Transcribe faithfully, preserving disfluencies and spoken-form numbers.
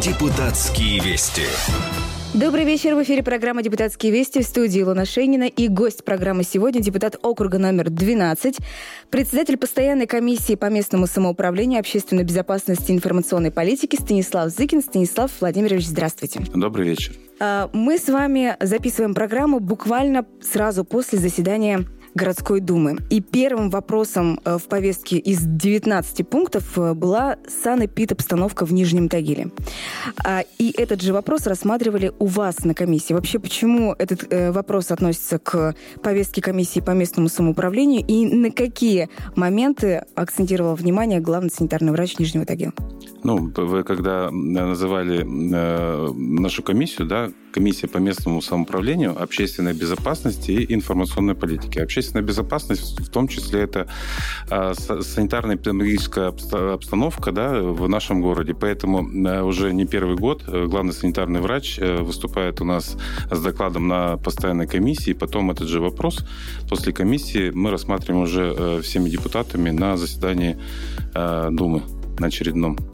Депутатские вести. Добрый вечер. В эфире программа «Депутатские вести», в студии Илона Шейнина. И гость программы сегодня — депутат округа номер двенадцать, председатель постоянной комиссии по местному самоуправлению, общественной безопасности и информационной политики Станислав Зыкин. Станислав Владимирович, здравствуйте. Добрый вечер. Мы с вами записываем программу буквально сразу после заседания городской думы. И первым вопросом в повестке из девятнадцати пунктов была санэпидобстановка в Нижнем Тагиле. И этот же вопрос рассматривали у вас на комиссии. Вообще, почему этот вопрос относится к повестке комиссии по местному самоуправлению и на какие моменты акцентировал внимание главный санитарный врач Нижнего Тагила? Ну, вы когда называли э, нашу комиссию, да, комиссия по местному самоуправлению, общественной безопасности и информационной политики. Общественная безопасность, в том числе, это э, санитарно-эпидемиологическая обстановка, да, в нашем городе. Поэтому э, уже не первый год главный санитарный врач э, выступает у нас с докладом на постоянной комиссии. Потом этот же вопрос после комиссии мы рассматриваем уже э, всеми депутатами на заседании э, Думы, на очередном.